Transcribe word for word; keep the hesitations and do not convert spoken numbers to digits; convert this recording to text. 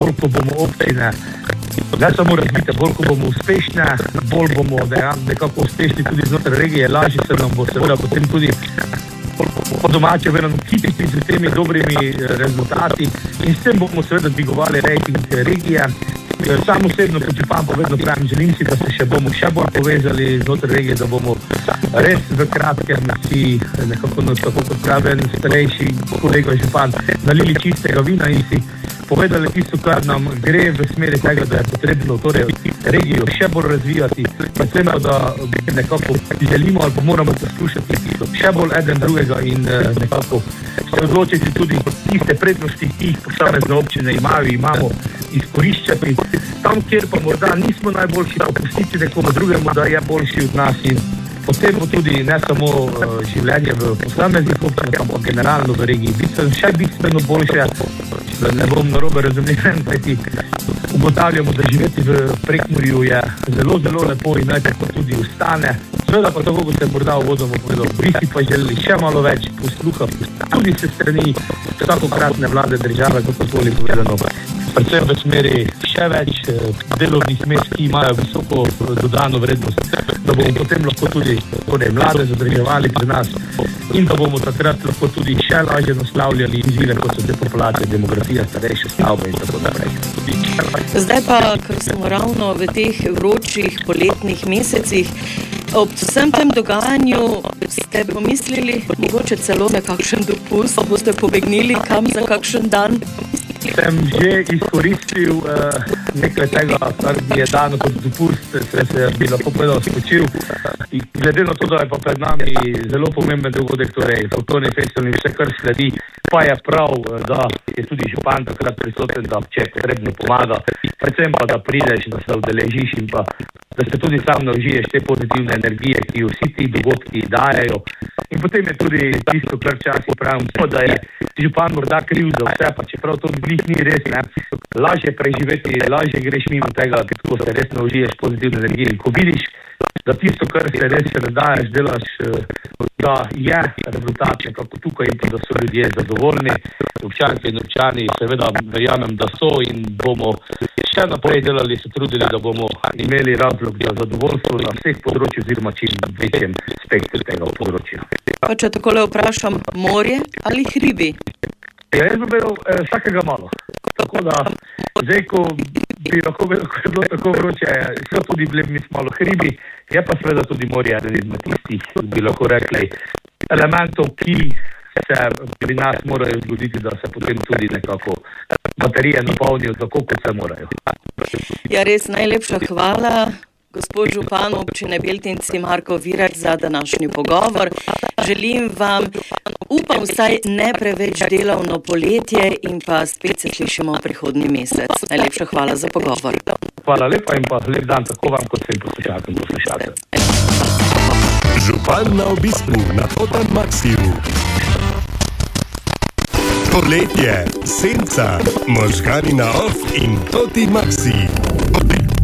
bolj ko bomo občine ne samo razvite, bolj ko bomo uspešne, bolj bomo nekako uspešni tudi znotraj regije, lažje se nam bo seveda potem tudi po domače vedno kititi z temi dobrimi rezultati in s tem bomo seveda dvigovali rejting regije. Sam osebno kot župan pa vedno pravim, želim si, da se še bomo še bolj povezali znotraj regije, da bomo res v kratkem si nekako, no, tako kot pravi en starejši kolega župan, nalili čistega vina in si povedali tisto, kar nam gre v smeri tega, da je potrebno torej regijo še bolj razvijati, predvsem, da nekako želimo ali pa moramo poslušati še bolj eden drugega in nekako se odločiti tudi tiste prednosti, ki jih posamezne občine imajo, imamo izkoriščati. Tam, kjer pa morda nismo najboljši, da opustiti nekomu drugemu, da je boljši od nas in potem bo tudi ne samo uh, življenje v posameznih občinah, ampak generalno v regiji bistveno, še bistveno boljše, da ne bom narobe razumljen, kajti ugotavljamo, da živeti v Prekmurju je zelo, zelo lepo in naj tako tudi ostane. Seveda pa tako, kot se morda uvodoma povedal, bi si pa želeli še malo več posluha, tudi se strani vsakokratne vlade države, kako toli povedano, predvsem v smeri še več delovnih mest, ki imajo visoko dodano vrednost, da bomo potem lahko tudi torej, mlade zadrževali pri nas in da bomo takrat lahko tudi še lažje naslavljali izzive, kot so depopulacija, demografija, starejše stavbe in tako naprej. Zdaj pa, ker smo ravno v teh vročih poletnih mesecih, ob vsem tem dogajanju ste pomislili mogoče celo na kakšen dopust, boste pobegnili kam za kakšen dan? Sem že izkoristil uh, nekaj tega, kar mi je dano kot dopust, se, se bi lahko povedal spočil. Glede na to, da je pa pred nami zelo pomemben dogodek, torej Folklorni festival in vse, kar sledi, pa je prav, da je tudi župan takrat prisoten, da če je potrebno pomaga, predvsem pa, da prideš, da se udeležiš in pa, da se tudi sam navžiješ te pozitivne energije, ki vsi ti dogodki dajajo. In potem je tudi tisto, kar včasih pravim, da je župan morda kriv za vse, pa čeprav to glih ni res, ne. Lažje preživeti, lažje greš mimo tega, ko se res navžiješ pozitivne energije. In ko vidiš, da tisto, kar se res razdajaš, delaš, da je rezultat nekako tukaj in da so ljudje zadovoljni, občanke in občani seveda verjamem, da so in bomo še naprej delali, se trudili, da bomo imeli razlog za zadovoljstvo na vseh področjih oziroma čim večjem spektru tega področja. Pa če takole vprašam, morje ali hribi? Ja, jaz bi bilo eh, vsakega malo. Tako da, zdaj, ko bi lahko bilo, ko je bilo tako vroče, so tudi bili malo hribi, je pa seveda tudi morje eden izmed tistih, bi lahko rekli, elementov, ki se pri nas morajo zgoditi, da se potem tudi nekako baterije napolnijo tako, kot se morajo. Ja, res najlepša hvala, gospod župan občine Beltinci Marko Virant, za današnji pogovor. Želim vam, upam vsaj ne preveč delovno poletje in pa spet se slišimo prihodnji mesec. Najlepša hvala za pogovor. Hvala lepa in pa lep dan tako vam, kot vsem poslušalcem in poslušalcem. Župan na obisku na Totem Maxiju. Poletje, senca, možgani na off in Toti Maxi.